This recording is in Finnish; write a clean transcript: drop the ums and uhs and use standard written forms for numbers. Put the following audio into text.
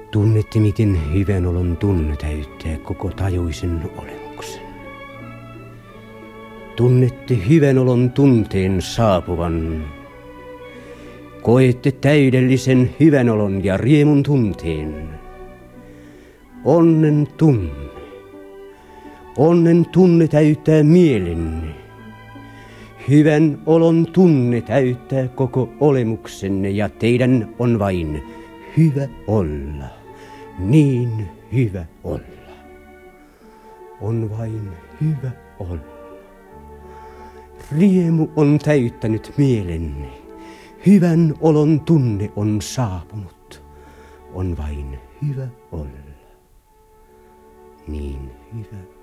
Tunnette, miten hyvän olon tunne täyttää koko tajuisen olemuksen. Tunnette hyvän olon tunteen saapuvan. Koette täydellisen hyvän olon ja riemun tunteen. Onnen tunne. Onnen tunne täyttää mielenne. Hyvän olon tunne täyttää koko olemuksenne ja teidän on vain hyvä olla. Niin hyvä olla. On vain hyvä olla. Riemu on täyttänyt mielenne. Hyvän olon tunne on saapunut. On vain hyvä olla. Niin hyvä